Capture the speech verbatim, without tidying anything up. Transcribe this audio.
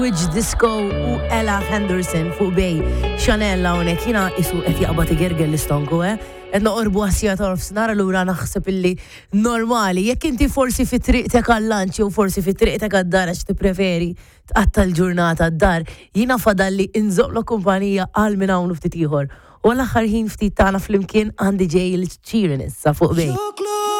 Which Disco u Ella Henderson fuq bej Chanel hawnhekk jiena isu qed jaqbad igergel l-istonku eh. Qed noqorbu għasija torf snara lura naħseb illi normali jekk inti forsi fi triqtek għall-lunch jew forsi fi triqtek għad-dar għax tippreferi tqatta l-ġurnata d-dar jiena fadalli inżoqlok kumpanija għal minn hawn ftit ieħor. U l-aħħar ħin ftit tagħna flimkien għandi ġej il-cheeriness sa fuq bej.